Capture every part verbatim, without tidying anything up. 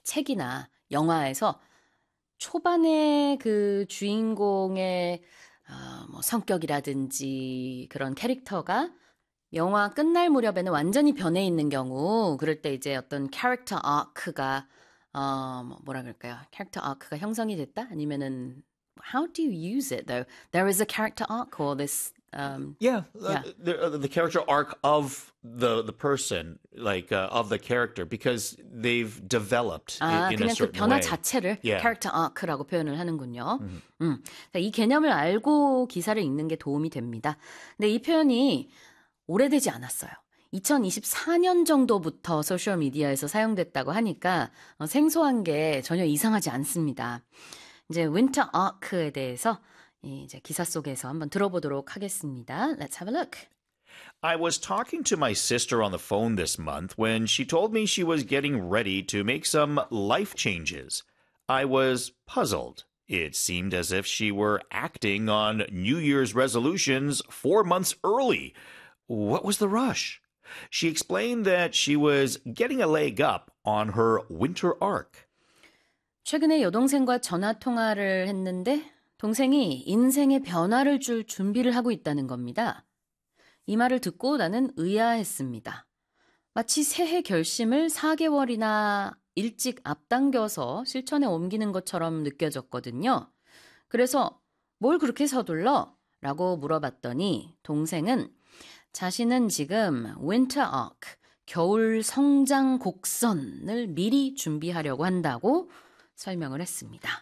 책이나 영화에서 초반에 그 주인공의 어, 뭐 성격이라든지 그런 캐릭터가 영화 끝날 무렵에는 완전히 변해 있는 경우, 그럴 때 이제 어떤 캐릭터 아크가 어, 뭐 뭐라 그럴까요? 캐릭터 아크가 형성이 됐다? 아니면은 how do you use it though? There is a character arc or this um Yeah, uh, yeah. the, uh, the character arc of the the person, like uh, of the character, because they've developed 아, in, in a 그냥 그 certain 변화 way. 자체를 Yeah. character arc라고 표현을 하는군요. Mhm. 음. 자, 이 개념을 알고 기사를 읽는 게 도움이 됩니다. 근데 이 표현이 오래되지 않았어요. 이천이십사 년 정도부터 소셜미디어에서 사용됐다고 하니까 어, 생소한 게 전혀 이상하지 않습니다. 이제 winter arc에 대해서 이제 기사 속에서 한번 들어보도록 하겠습니다. Let's have a look. I was talking to my sister on the phone this month when she told me she was getting ready to make some life changes. I was puzzled. It seemed as if she were acting on New Year's resolutions four months early. What was the rush? She explained that she was getting a leg up on her winter arc. 최근에 여동생과 전화 통화를 했는데 동생이 인생의 변화를 줄 준비를 하고 있다는 겁니다. 이 말을 듣고 나는 의아했습니다. 마치 새해 결심을 사 개월이나 일찍 앞당겨서 실천에 옮기는 것처럼 느껴졌거든요. 그래서 뭘 그렇게 서둘러? 라고 물어봤더니 동생은 자신은 지금 winter arc, 겨울 성장 곡선을 미리 준비하려고 한다고 설명을 했습니다.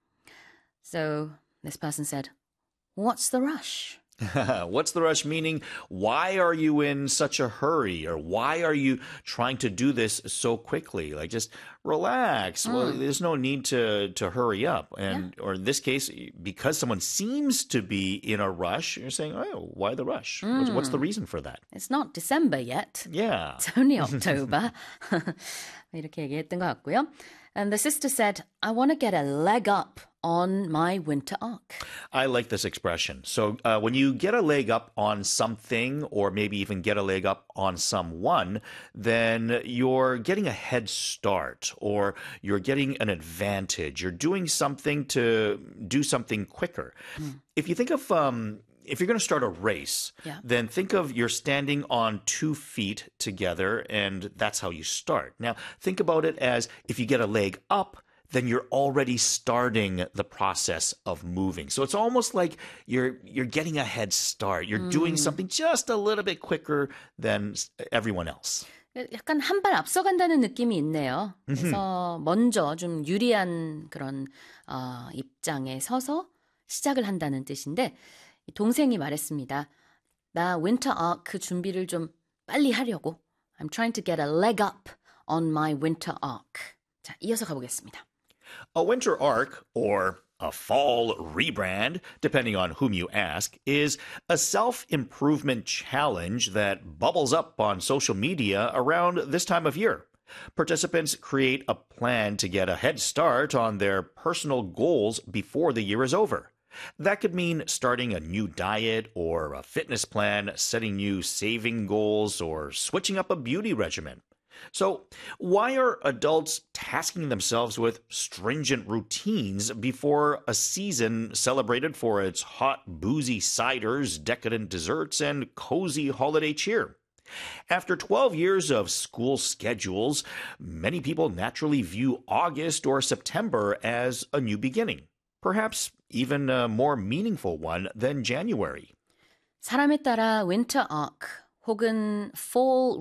So this person said, what's the rush? What's the rush meaning? Why are you in such a hurry? Or why are you trying to do this so quickly? Like, just relax. Mm. Well, there's no need to, to hurry up. And, yeah. Or in this case, because someone seems to be in a rush, you're saying, oh, why the rush? Mm. What's, what's the reason for that? It's not December yet. Yeah. It's only October. 이렇게 얘기했던 것 같고요. And the sister said, I want to get a leg up on my winter arc. I like this expression. So uh, when you get a leg up on something, or maybe even get a leg up on someone, then you're getting a head start, or you're getting an advantage. You're doing something to do something quicker. Mm. If you think of... Um, If you're going to start a race, yeah. then think of you're standing on two feet together, and that's how you start. Now, think about it as if you get a leg up, then you're already starting the process of moving. So it's almost like you're you're getting a head start. You're 음. doing something just a little bit quicker than everyone else. 약간 한 발 앞서간다는 느낌이 있네요. 그래서 먼저 좀 유리한 그런 어, 입장에 서서 시작을 한다는 뜻인데 동생이 말했습니다. 나 winter arc 준비를 좀 빨리 하려고. I'm trying to get a leg up on my winter arc. 자, 이어서 가보겠습니다. A winter arc, or a fall rebrand, depending on whom you ask, is a self-improvement challenge that bubbles up on social media around this time of year. Participants create a plan to get a head start on their personal goals before the year is over. That could mean starting a new diet or a fitness plan, setting new saving goals, or switching up a beauty regimen. So, why are adults tasking themselves with stringent routines before a season celebrated for its hot, boozy ciders, decadent desserts, and cozy holiday cheer? After twelve years of school schedules, many people naturally view August or September as a new beginning. Perhaps even a more meaningful one than January. 사람에 따라 winter arc 혹은 fall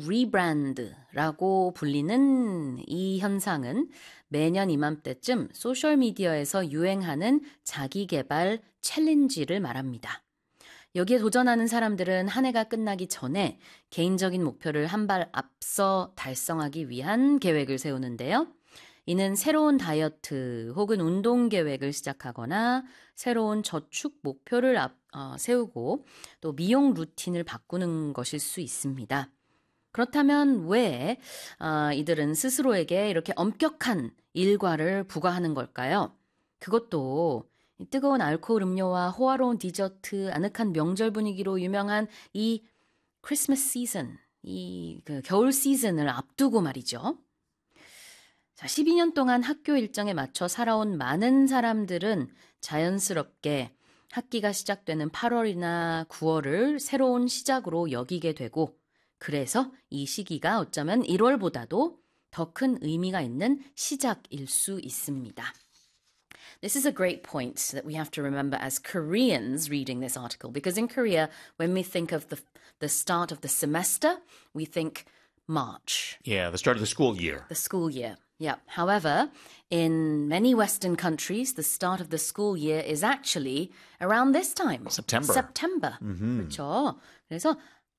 rebrand라고 불리는 이 현상은 매년 이맘때쯤 소셜미디어에서 유행하는 자기개발 챌린지를 말합니다. 여기에 도전하는 사람들은 한 해가 끝나기 전에 개인적인 목표를 한 발 앞서 달성하기 위한 계획을 세우는데요. 이는 새로운 다이어트 혹은 운동 계획을 시작하거나 새로운 저축 목표를 앞, 어, 세우고 또 미용 루틴을 바꾸는 것일 수 있습니다. 그렇다면 왜 어, 이들은 스스로에게 이렇게 엄격한 일과를 부과하는 걸까요? 그것도 뜨거운 알코올 음료와 호화로운 디저트, 아늑한 명절 분위기로 유명한 이 크리스마스 시즌, 이 그 겨울 시즌을 앞두고 말이죠. 자, 십이 년 동안 학교 일정에 맞춰 살아온 많은 사람들은 자연스럽게 학기가 시작되는 팔월이나 구월을 새로운 시작으로 여기게 되고 그래서 이 시기가 어쩌면 일월보다도 더 큰 의미가 있는 시작일 수 있습니다. This is a great point that we have to remember as Koreans reading this article because in Korea, when we think of the, the start of the semester, we think March. Yeah, the start of the school year. The school year. Yeah. However, in many Western countries, the start of the school year is actually around this time. September. September. Mm-hmm. 그렇죠. 그래서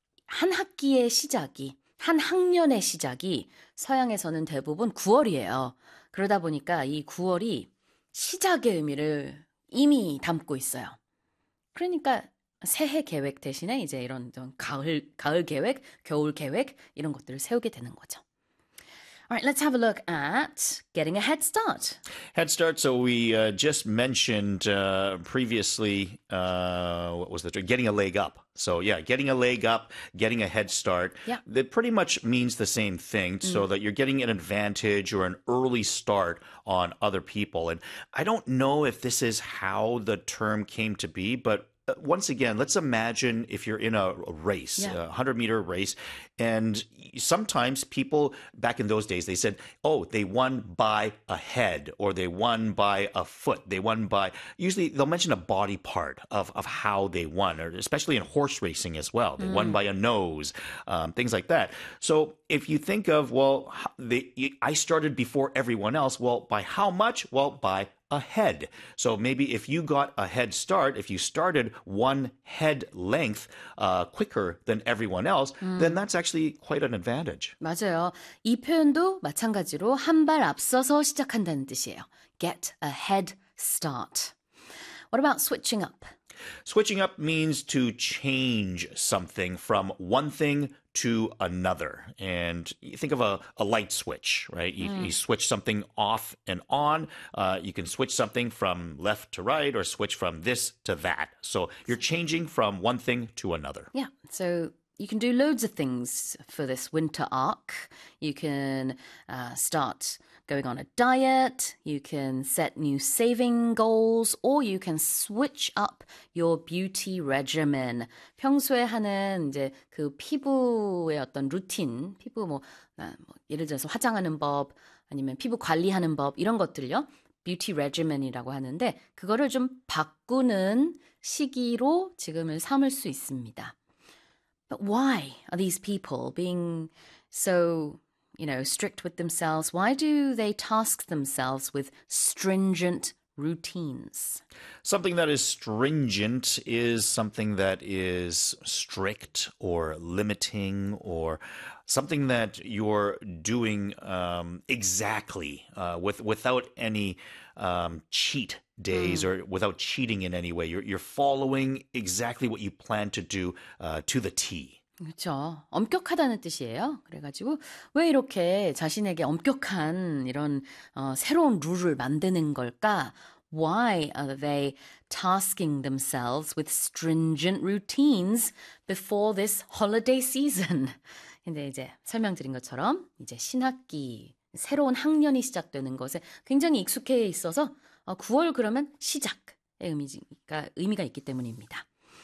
한 학기의 시작이, 한 학년의 시작이 서양에서는 대부분 구월이에요. 그러다 보니까 이 구월이 시작의 의미를 이미 담고 있어요. 그러니까 새해 계획 대신에 이제 이런 가을, 가을 계획, 겨울 계획 이런 것들을 세우게 되는 거죠. All right, let's have a look at getting a head start. Head start. So we uh, just mentioned uh, previously, uh, what was the term? Getting a leg up. So yeah, getting a leg up, getting a head start. Yeah. That pretty much means the same thing. Mm. So that you're getting an advantage or an early start on other people. And I don't know if this is how the term came to be, but once again, let's imagine if you're in a race, yeah. a hundred-meter race, and sometimes people, back in those days, they said, oh, they won by a head, or they won by a foot, they won by, usually they'll mention a body part of, of how they won, or especially in horse racing as well. They mm. won by a nose, um, things like that. So if you think of, well, they, I started before everyone else, well, by how much? Well, by ahead. So maybe if you got a head start, if you started one head length uh, quicker than everyone else, 음. then that's actually quite an advantage. 맞아요. 이 표현도 마찬가지로 한 발 앞서서 시작한다는 뜻이에요. Get a head start. What about switching up? Switching up means to change something from one thing to another. And you think of a, a light switch, right? You, mm. you switch something off and on. Uh, you can switch something from left to right or switch from this to that. So you're changing from one thing to another. Yeah. So you can do loads of things for this winter arc. You can uh, start going on a diet, you can set new saving goals, or you can switch up your beauty regimen. 평소에 하는 이제 그 피부의 어떤 루틴, 피부 뭐, 뭐 예를 들어서 화장하는 법, 아니면 피부 관리하는 법 이런 것들요. beauty regimen이라고 하는데 그거를 좀 바꾸는 시기로 지금을 삼을 수 있습니다. But why are these people being so you know, strict with themselves? Why do they task themselves with stringent routines? Something that is stringent is something that is strict or limiting or something that you're doing um, exactly uh, with without any um, cheat days mm. or without cheating in any way. You're, you're following exactly what you plan to do uh, to the T. 그렇죠. 엄격하다는 뜻이에요. 그래가지고 왜 이렇게 자신에게 엄격한 이런 어, 새로운 룰을 만드는 걸까? Why are they tasking themselves with stringent routines before this holiday season? 근데 이제 설명드린 것처럼 이제 신학기, 새로운 학년이 시작되는 것에 굉장히 익숙해 있어서 어, 구월 그러면 시작의 의미가, 의미가 있기 때문입니다.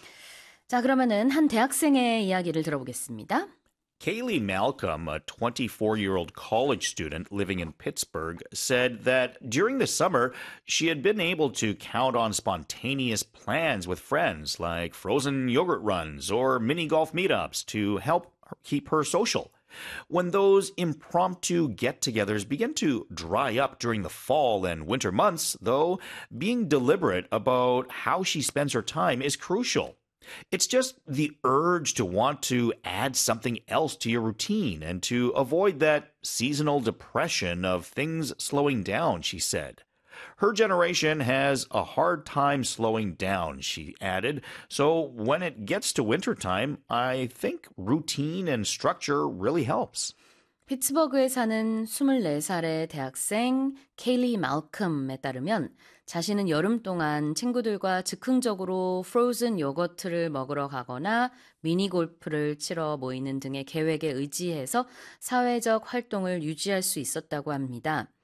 자, 그러면은 한 대학생의 이야기를 들어보겠습니다. Kaylee Malcolm, a twenty-four-year-old college student living in Pittsburgh, said that during the summer, she had been able to count on spontaneous plans with friends like frozen yogurt runs or mini golf meetups to help keep her social. When those impromptu get-togethers begin to dry up during the fall and winter months, though, being deliberate about how she spends her time is crucial. It's just the urge to want to add something else to your routine and to avoid that seasonal depression of things slowing down, she said. Her generation has a hard time slowing down, she added, so when it gets to wintertime, I think routine and structure really helps. 피츠버그에 사는 스물네 살의 대학생 케일리 말컴에 따르면 자신은 여름 동안 친구들과 즉흥적으로 프로즌 요거트를 먹으러 가거나 미니 골프를 치러 모이는 등의 계획에 의지해서 사회적 활동을 유지할 수 있었다고 합니다.